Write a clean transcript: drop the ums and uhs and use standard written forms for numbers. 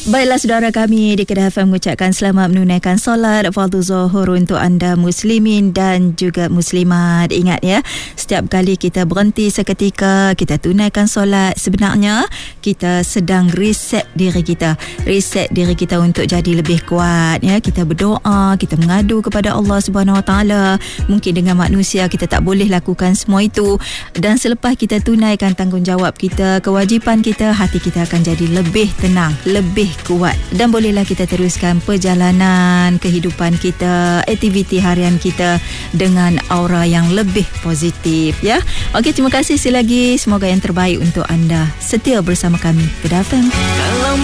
Baiklah saudara kami di Kedah FM mengucapkan selamat menunaikan solat Fardhu Zuhur untuk anda muslimin dan juga muslimat. Ingat ya, setiap kali kita berhenti seketika, kita tunaikan solat, sebenarnya kita sedang reset diri kita. Reset diri kita untuk jadi lebih kuat ya. Kita berdoa, kita mengadu kepada Allah Subhanahu Wa Taala. Mungkin dengan manusia kita tak boleh lakukan semua itu, dan selepas kita tunaikan tanggungjawab kita, kewajipan kita, hati kita akan jadi lebih tenang, lebih kuat, dan bolehlah kita teruskan perjalanan kehidupan kita, aktiviti harian kita dengan aura yang lebih positif ya. Okey, terima kasih sekali lagi. Semoga yang terbaik untuk anda. Setia bersama kami Kedah FM.